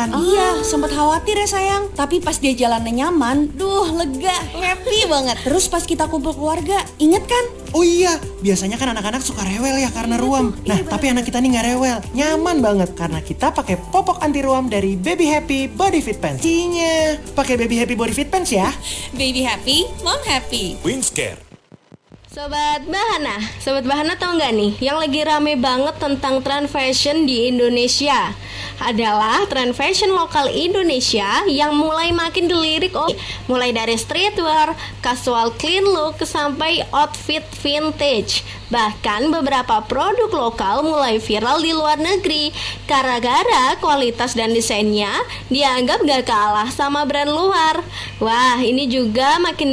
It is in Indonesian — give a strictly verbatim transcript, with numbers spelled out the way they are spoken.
jalan. Iya, sempat khawatir ya sayang. Tapi pas dia jalannya nyaman, duh lega, happy banget. Terus pas kita kumpul keluarga, inget kan? Oh iya, biasanya kan anak-anak suka rewel ya karena ruam. Nah, Iya, tapi anak kita nih nggak rewel, nyaman banget karena kita pakai popok anti ruam dari Baby Happy Body Fit Pants. Cinya, pakai Baby Happy Body Fit Pants ya. Baby happy, mom happy. Wingscare. Sobat Bahana, Sobat Bahana tahu nggak nih yang lagi rame banget tentang tren fashion di Indonesia? Adalah tren fashion lokal Indonesia yang mulai makin dilirik, oh, mulai dari streetwear, casual clean look, sampai outfit vintage. Bahkan beberapa produk lokal mulai viral di luar negeri gara-gara kualitas dan desainnya dianggap gak kalah sama brand luar. Wah, ini juga makin